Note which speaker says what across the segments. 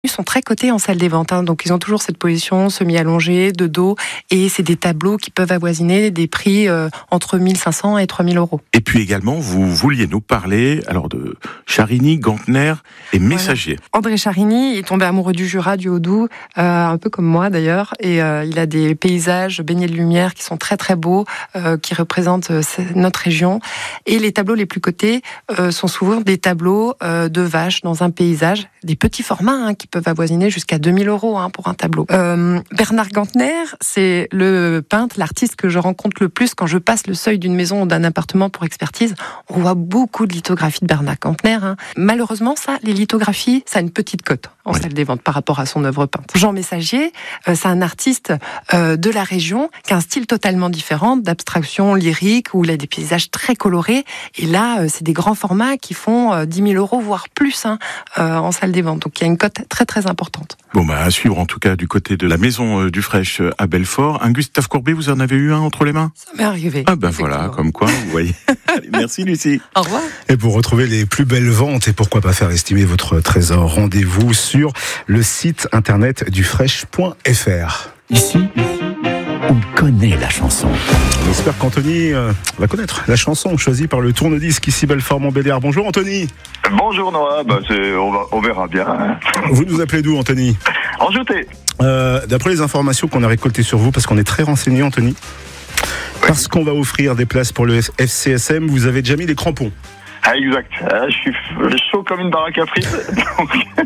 Speaker 1: Ils sont très cotés en salle des ventes, donc ils ont toujours cette position semi-allongée, de dos, et c'est des tableaux qui peuvent avoisiner des prix entre 1500 et 3000 euros.
Speaker 2: Et puis également, vous vouliez nous parler alors de Charigny, Gantner et Messager.
Speaker 1: Voilà. André Charigny est tombé amoureux du Jura, du Haut-Doubs, un peu comme moi d'ailleurs, et il a des paysages baignés de lumière qui sont très très beaux, qui représentent notre région. Et les tableaux les plus cotés sont souvent des tableaux de vaches dans un paysage, des petits formats qui peuvent avoisiner jusqu'à 2000 euros pour un tableau. Bernard Gantner, c'est le peintre, l'artiste que je rencontre le plus quand je passe le seuil d'une maison ou d'un appartement pour expertise. On voit beaucoup de lithographies de Bernard Gantner. Malheureusement, les lithographies, ça a une petite cote en salle des ventes par rapport à son œuvre peinte. Jean Messager, c'est un artiste de la région qui a un style totalement différent, d'abstraction lyrique, où il a des paysages très colorés. Et là, c'est des grands formats qui font 10 000 euros, voire plus en salle des ventes. Donc il y a une cote très très importante.
Speaker 2: Bon, à suivre en tout cas du côté de la Maison du Fraîche à Belfort. Un Gustave Courbet, vous en avez eu un entre les mains ?
Speaker 1: Ça m'est arrivé.
Speaker 2: Voilà, comme quoi, vous voyez. Allez, merci Lucie.
Speaker 1: Au revoir.
Speaker 3: Et pour retrouver les plus belles ventes et pourquoi pas faire estimer votre trésor, rendez-vous sur le site internet du fraîche.fr.
Speaker 4: Ici, on connaît la chanson.
Speaker 3: On espère qu'Anthony va connaître la chanson choisie par le tourne-disque ici Belfort-Montbéliard. Bonjour Anthony.
Speaker 5: Bonjour Noah, on verra bien.
Speaker 3: Vous nous appelez d'où Anthony ?
Speaker 5: Enchanté.
Speaker 3: D'après les informations qu'on a récoltées sur vous, parce qu'on est très renseigné Anthony, parce qu'on va offrir des places pour le FCSM, vous avez déjà mis les crampons.
Speaker 5: Ah exact, je suis chaud comme une baraque à frites, donc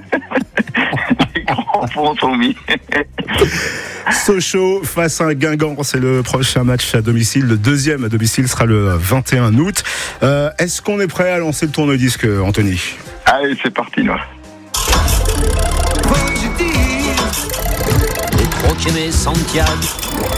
Speaker 5: les crampons sont mis.
Speaker 3: Sochaux face à Guingamp, c'est le prochain match à domicile. Le deuxième à domicile sera le 21 août. Est-ce qu'on est prêt à lancer le tourne-disque, Anthony ?
Speaker 5: Allez, c'est parti, Noah.
Speaker 6: Positif. Et Prochimé Santiago.